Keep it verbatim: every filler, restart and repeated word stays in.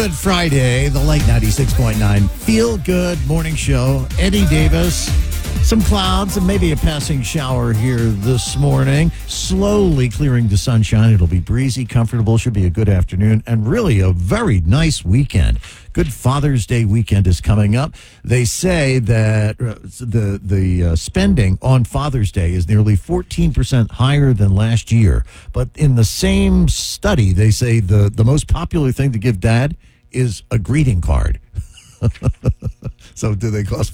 Good Friday, the late ninety-six point nine Feel Good Morning Show. Eddie Davis, some clouds and maybe a passing shower here this morning. Slowly clearing to sunshine. It'll be breezy, comfortable, should be a good afternoon, and really a very nice weekend. Good Father's Day weekend is coming up. They say that uh, the the uh, spending on Father's Day is nearly fourteen percent higher than last year. But in the same study, they say the, the most popular thing to give dad is a greeting card. So do they cost